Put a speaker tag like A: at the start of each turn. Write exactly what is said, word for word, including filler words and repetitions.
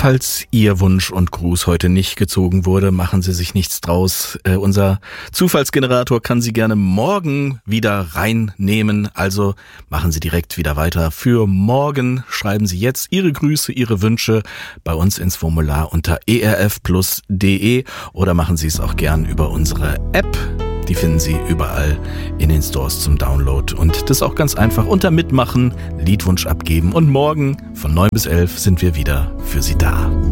A: Falls Ihr Wunsch und Gruß heute nicht gezogen wurde, machen Sie sich nichts draus. Äh, unser Zufallsgenerator kann Sie gerne morgen wieder reinnehmen. Also machen Sie direkt wieder weiter. Für morgen schreiben Sie jetzt Ihre Grüße, Ihre Wünsche bei uns ins Formular unter e r f plus punkt d e oder machen Sie es auch gern über unsere App. Die finden Sie überall in den Stores zum Download. Und das auch ganz einfach unter Mitmachen, Liedwunsch abgeben. Und morgen von neun bis elf sind wir wieder für Sie da.